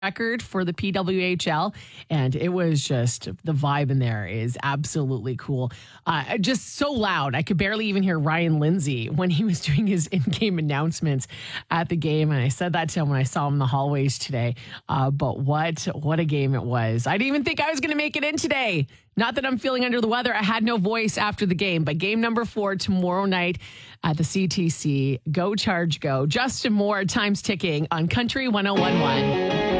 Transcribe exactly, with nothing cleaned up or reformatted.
record for the P W H L, and it was just the vibe in there is absolutely cool. Uh, just so loud, I could barely even hear Ryan Lindsay when he was doing his in-game announcements at the game, and I said that to him when I saw him in the hallways today. Uh, but what what a game it was! I didn't even think I was going to make it in today. Not that I'm feeling under the weather. I had no voice after the game, but game number four tomorrow night at the C T C. Go Charge Go! Justin Moore, time's ticking on Country one oh one one.